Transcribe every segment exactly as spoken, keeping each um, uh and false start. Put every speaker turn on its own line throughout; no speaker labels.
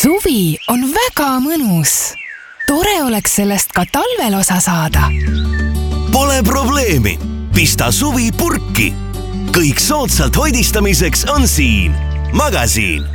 Suvi on väga mõnus. Tore oleks sellest ka talvel osa saada.
Pole probleemi. Pista suvi purki. Kõik soodsalt hoidistamiseks on siin. Magasiin.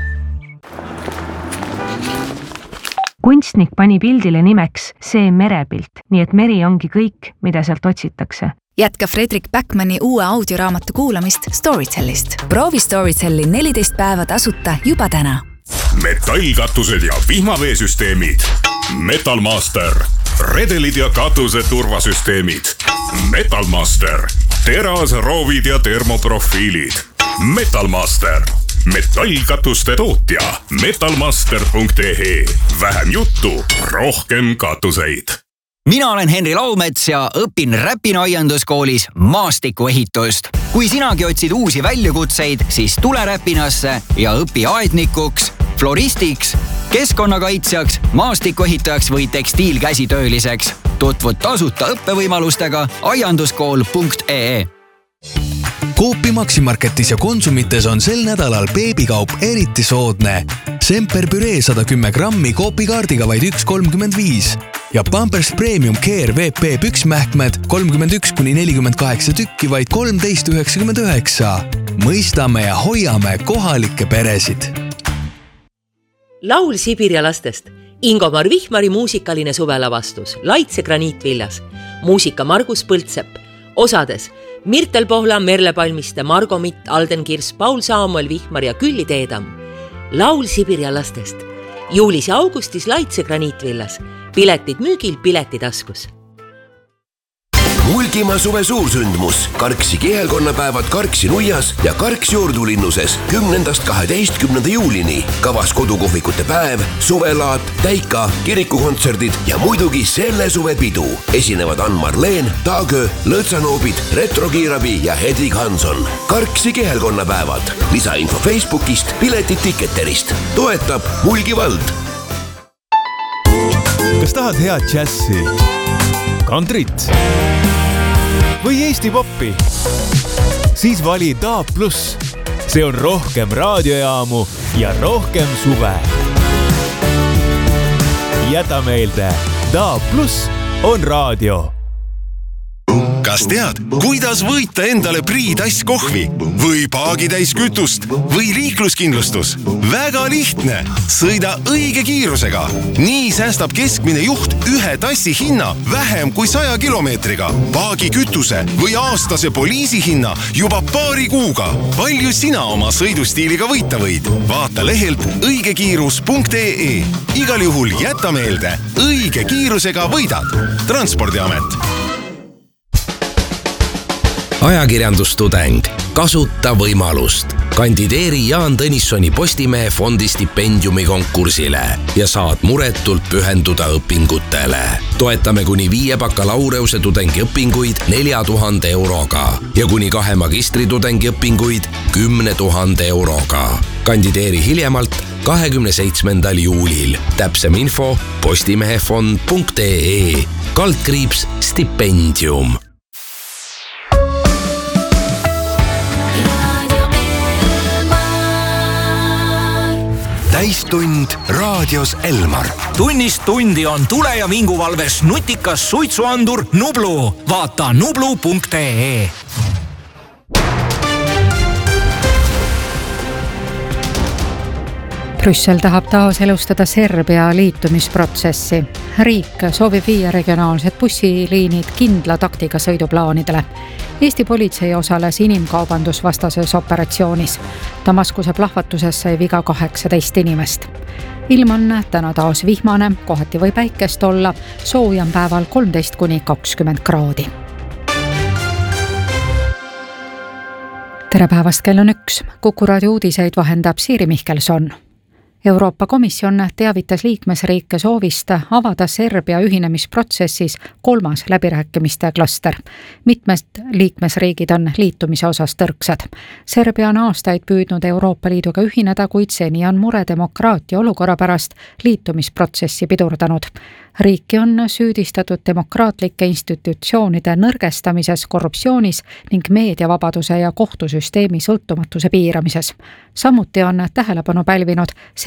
Kunstnik pani pildile nimeks see merepilt, nii et meri ongi kõik, mida sealt otsitakse.
Jätka Fredrik Backmani uue audioraamatu kuulamist Storytellist. Proovi Storytelli neliteist päeva tasuta juba täna.
Metallkatused ja vihmaveesüsteemid. Metalmaster. Redelid ja katuse turvasüsteemid. Metalmaster. Teras, roovid ja termoprofiilid. Metalmaster. Metallkatuste tootja. metalmaster punkt e e. Vähem juttu, rohkem katuseid.
Mina olen Henri Laumets ja õpin Räpina aianduskoolis maastikuehitust. Kui sinagi otsid uusi väljakutseid, siis tule Räpinasse ja õpi aednikuks, floristiks, keskkonnakaitsjaks, maastikuehitajaks või tekstiilkäsitööliseks. Tutvud tasuta õppevõimalustega aianduskool punkt e e.
Coopi Maximarketis ja Konsumites on sel nädalal beebikaup eriti soodne. Semper püree sada kümme grammi Coopi kaardiga vaid üks kolmkümmend viis ja Pampers Premium Care V P püksmähkmed kolmkümmend üks kuni nelikümmend kaheksa tükki vaid kolmteist üheksakümmend üheksa. Mõistame ja hoiame kohalikke peresid.
Laul Sibirja lastest. Ingomar Vihmari muusikaline suvelavastus. Laitse graniitvillas. Muusika Margus Põldsepp. Osades Mirtel Pohla, Merle Palmiste, Margo Mitt, Alden Kirs, Paul Saamuel Vihmar ja Külli Teedam. Laul Sibirja lastest. Juulis ja augustis Laitse graniitvillas. Piletid müügil, piletitaskus.
Mulgimaa suve suursündmus. Karksi kihelkonnapäevad Karksi nuias ja Karksi juurdulinnuses kümnendast kaheteistkümnenda juulini. Kavas kodukohvikute päev, suvelaat, täika, kirikukontserdid ja muidugi selle suve pidu. Esinevad Ann-Marleen, Taagö, Lõõtsanoobid, Retrokiirabi ja Hedvig Hanson. Karksi kihelkonnapäevad. Lisainfo Facebookist, piletid Ticketerist. Toetab Mulgi vald.
Kas tahad head džässi? Kantrit või Eesti poppi? Siis vali D A B plus. See on rohkem raadiojaamu ja rohkem suve. Jäta meelde, D A B plus on raadio.
Kas tead, kuidas võita endale Priidass kohvi või paagitäis kütust või liikluskindlustus? Väga lihtne. Sõida õige kiirusega. Nii säästab keskmine juht ühe tassi hinna vähem kui saja kilomeetriga. Paagi kütuse või aastase poliisi hinna juba paari kuuga. Palju sina oma sõidustiiliga võita võid? Vaata lehelt õigekiirus punkt e e. Igal juhul jäta meelde, õige kiirusega võidad. Transpordiamet.
Ajakirjandustudeng. Kasuta võimalust. Kandideeri Jaan Tõnissoni Postimehe fondi stipendiumi konkursile ja saad muretult pühenduda õpingutele. Toetame kuni viie bakalaureuse tudengi õpinguid nelja tuhande euroga ja kuni kahe magistritudengi õpinguid kümne tuhande euroga. Kandideeri hiljemalt kahekümne seitsmendal juulil. Täpsem info postimehefond punkt e e. Kaldkriips stipendium.
Täistund raadios Elmar.
Tunnist tundi on tule- ja vinguvalves nutikas suitsuandur Nublu. Vaata nublu punkt e e.
Brüssel tahab taas elustada Serbia liitumisprotsessi. Riik soovib viia regionaalsed bussiliinid kindla taktiga sõiduplaanidele. Eesti politsei osales inimkaubandusvastases operatsioonis. Damaskuse plahvatuses sai viga kaheksateist inimest. Ilm on täna taas vihmane, kohati või päikest olla, soojam päeval kolmteist kuni kakskümmend kraadi. Tere päevast, kell on üks. Kuku raadio uudiseid vahendab Siiri Mihkelson. Euroopa Komisjon teavitas liikmesriike soovist avada Serbia ühinemisprotsessis kolmas läbirääkimiste klaster. Mitmed liikmesriigid on liitumise osas tõrksad. Serbia on aastaid püüdnud Euroopa Liiduga ühineda, kuid seni on mure demokraatia olukorra pärast liitumisprotsessi pidurdanud. Riiki on süüdistatud demokraatlike institutsioonide nõrgestamises, korruptsioonis ning meediavabaduse ja kohtusüsteemi sõltumatuse piiramises. Samuti on tähelepanu pälvinud Serbia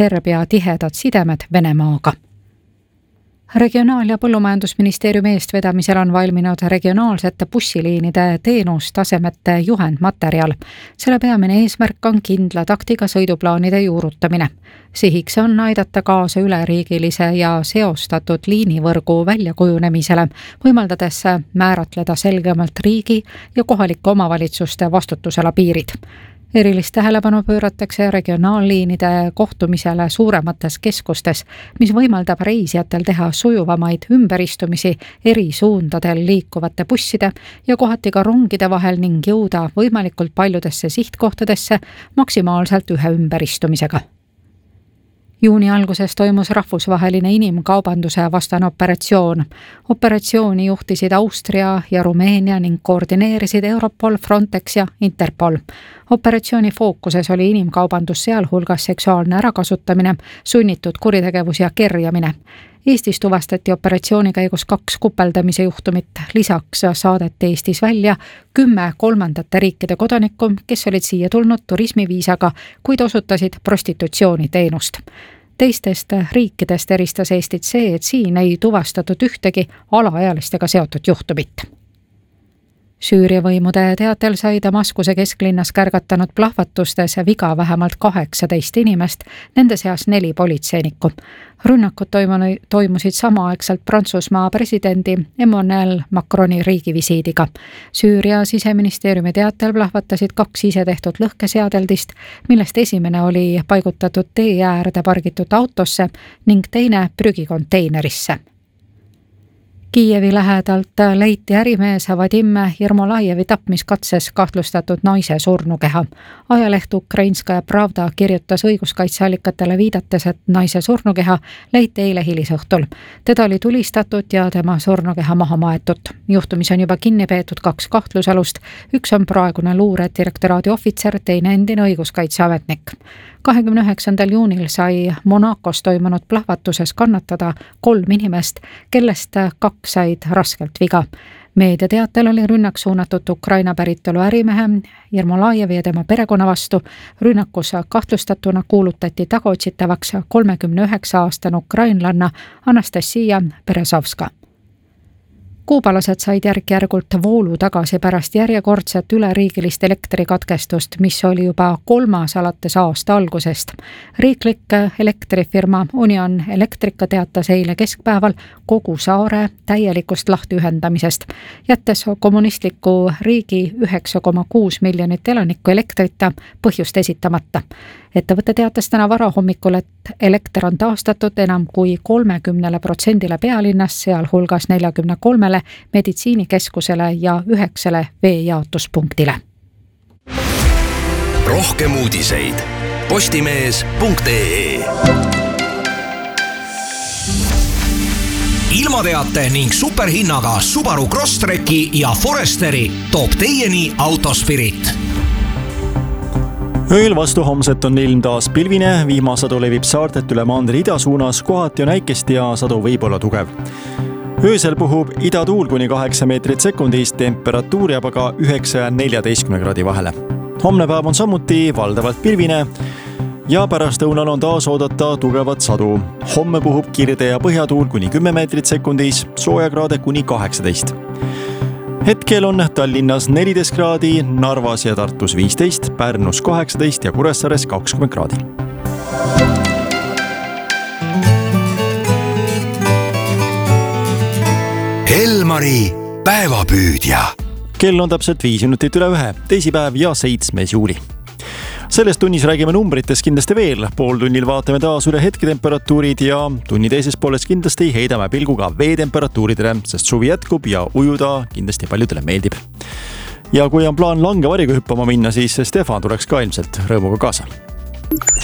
Serbia tihedad sidemed Venemaaga. Regionaal- ja Põllumajandusministeeriumi eestvedamisel on valminud regionaalsete bussiliinide teenustasemete juhendmaterjal. Selle peamine eesmärk on kindla taktiga sõiduplaanide juurutamine. Sihiks on aidata kaasa üleriigilise ja seostatud liinivõrgu väljakujunemisele, võimaldades määratleda selgemalt riigi ja kohalike omavalitsuste vastutusala piirid. Erilist tähelepanu pööratakse regionaalliinide kohtumisele suuremates keskustes, mis võimaldab reisijatel teha sujuvamaid ümberistumisi eri suundadel liikuvate busside ja kohati ka rongide vahel ning jõuda võimalikult paljudesse sihtkohtadesse maksimaalselt ühe ümberistumisega. Juuni alguses toimus rahvusvaheline inimkaubanduse vastane operatsioon. Operatsiooni juhtisid Austria ja Rumeenia ning koordineerisid Europol, Frontex ja Interpol. Operatsiooni fookuses oli inimkaubandus, sealhulgas seksuaalne ärakasutamine, sunnitud kuritegevus ja kerjamine. Eestis tuvastati operatsiooni käigus kaks kupeldamise juhtumit. Lisaks saadeti Eestis välja kümme kolmandate riikide kodanikku, kes olid siia tulnud turismiviisaga, kuid osutasid prostitutsiooni teenust. Teistest riikidest eristas Eestit see, et siin ei tuvastatud ühtegi alaealistega seotud juhtumit. Süüria võimude teatel sai Damaskuse kesklinnas kärgatanud plahvatustes viga vähemalt kaheksateist inimest, nende seas neli politseinikku. Rünnakud toimusid samaaegselt Prantsusmaa presidendi Emmanuel Macroni riigivisiidiga. Süüria siseministeeriumi teatel plahvatasid kaks ise tehtud lõhkeseadeldist, millest esimene oli paigutatud tee äärde pargitud autosse ning teine prügikonteinerisse. Kiievi lähedalt leiti ärimees Vadim Jermolajevi tapmiskatses kahtlustatud naise surnukeha. Ajaleht Ukrainskaja Pravda kirjutas õiguskaitseallikatele viidates, et naise surnukeha leiti eile hilisõhtul. Teda oli tulistatud ja tema surnukeha maha maetud. Juhtumis on juba kinni peetud kaks kahtlusalust. Üks on praegune luure direktoraadi ohvitser, teine endine õiguskaitseametnik. kahekümne üheksandal juunil sai Monacos toimunud plahvatuses kannatada kolm inimest, kellest kaks said raskelt viga. Meedia teatel oli rünnak suunatud Ukraina päritolu ärimehe Jermolajevi ja tema perekonna vastu. Rünnakus kahtlustatuna kuulutati tagaotsitavaks kolmekümne üheksa aastane ukrainlanna Anastasia Berezovska. Kuubalased said järk-järgult voolu tagasi pärast järjekordset üleriigilist elektrikatkestust, mis oli juba kolmas alates aasta algusest. Riiklik elektrifirma Union Electrica teatas eile keskpäeval kogu saare täielikust lahtiühendamisest, jättes kommunistliku riigi üheksa koma kuus miljonit elanikku elektrita põhjust esitamata. Ettevõte teatas täna varahommikul, et elekter on taastatud enam kui kolmekümnele protsendile pealinnas, sealhulgas neljakümne kolmele meditsiinikeskusele ja üheksale veejaotuspunktile.
Rohkem uudiseid postimees punkt ee.
Ilmateate ning superhinnaga Subaru Crosstreki ja Foresteri toob teieni Autospirit.
Ööl vastu homset on ilm taas pilvine, vihmasadu levib saartet üle mandri ida suunas, kohati on äikest ja sadu võib olla tugev. Öösel puhub idatuul kuni kaheksa meetrit sekundis, temperatuur jääb aga üheksa ja neljateistkümne kraadi vahele. Homne päev on samuti valdavalt pilvine ja pärast õunal on taas oodata tugevat sadu. Homme puhub kirde ja põhjatuul kuni kümme meetrit sekundis, soojakraade kuni kaheksateist. Hetkel on Tallinnas neliteist kraadi, Narvas ja Tartus viisteist, Pärnus kaheksateist ja Kuressaares kakskümmend kraadi.
Elmari päevapüüdja.
Kell on täpselt viis minutit üle ühe, teisipäev ja seitsmes juuli. Selles tunnis räägime numbrites kindlasti veel. Pool tunnil vaatame taas üle hetketemperatuurid ja tunni teises pooles kindlasti heidame pilguga veetemperatuuridele, sest suvi jätkub ja ujuda kindlasti paljudele meeldib. Ja kui on plaan langevariga hüppama minna, siis Stefan tuleks ka ilmselt rõõmuga kaasa.